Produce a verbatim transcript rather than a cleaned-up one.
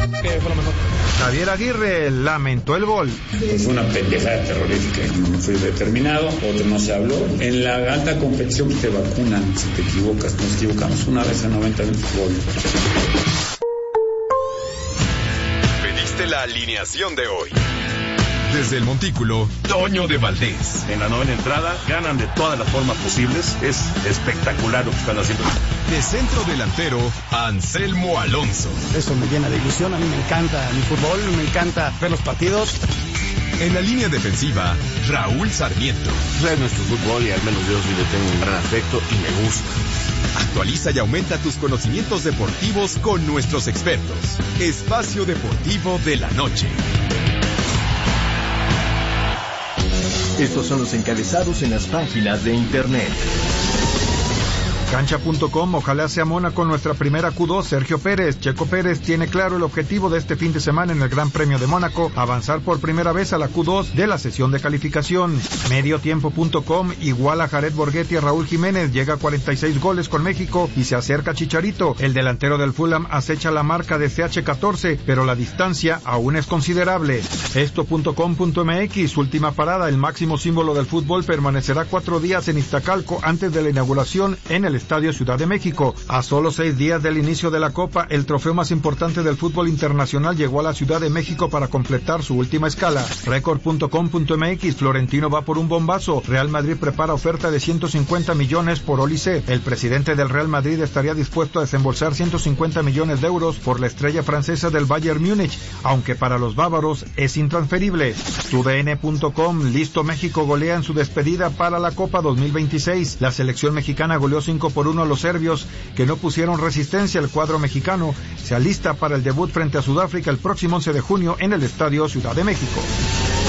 que fue lo mejor. Javier Aguirre lamentó el gol. Pues fue una pendejada terrorífica, no fui determinado, otro no se habló. En la alta competición te vacunan si te equivocas, nos equivocamos una vez en noventa minutos gol. Pediste la alineación de hoy. Desde el Montículo, Toño de Valdés. En la novena entrada, ganan de todas las formas posibles. Es espectacular lo que están haciendo. De centro delantero, Anselmo Alonso. Eso me llena de ilusión. A mí me encanta mi fútbol, me encanta ver los partidos. En la línea defensiva, Raúl Sarmiento. Es nuestro fútbol y al menos yo sí le tengo un gran afecto y me gusta. Actualiza y aumenta tus conocimientos deportivos con nuestros expertos. Espacio Deportivo de la Noche. Estos son los encabezados en las páginas de internet. Cancha punto com, ojalá sea Mónaco nuestra primera Q dos. Sergio Pérez. Checo Pérez tiene claro el objetivo de este fin de semana en el Gran Premio de Mónaco, avanzar por primera vez a la Q dos de la sesión de calificación. Mediotiempo punto com, igual a Jared Borghetti a Raúl Jiménez, llega a cuarenta y seis goles con México y se acerca Chicharito. El delantero del Fulham acecha la marca de C H catorce, pero la distancia aún es considerable. Esto punto com punto m x, última parada, el máximo símbolo del fútbol permanecerá cuatro días en Iztacalco antes de la inauguración en el Estadio Ciudad de México. A solo seis días del inicio de la Copa, el trofeo más importante del fútbol internacional llegó a la Ciudad de México para completar su última escala. Record punto com punto m x, Florentino va por un bombazo. Real Madrid prepara oferta de ciento cincuenta millones por Olise. El presidente del Real Madrid estaría dispuesto a desembolsar ciento cincuenta millones de euros por la estrella francesa del Bayern Múnich, aunque para los bávaros es intransferible. Tu D N punto com, listo, México golea en su despedida para la Copa dos mil veintiséis. La selección mexicana goleó cinco por uno a los serbios, que no pusieron resistencia. El cuadro mexicano se alista para el debut frente a Sudáfrica el próximo once de junio en el Estadio Ciudad de México.